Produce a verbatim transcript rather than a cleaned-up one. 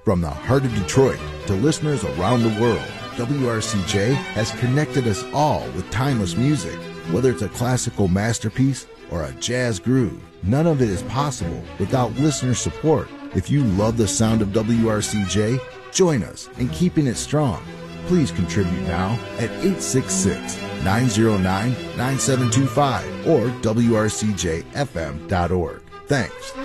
From the heart of Detroit to listeners around the world, W R C J has connected us all with timeless music. Whether it's a classical masterpiece or a jazz groove, none of it is possible without listener support. If you love the sound of W R C J, join us in keeping it strong. Please contribute now at eight six six, nine zero nine, nine seven two five or W R C J F M dot org. Thanks.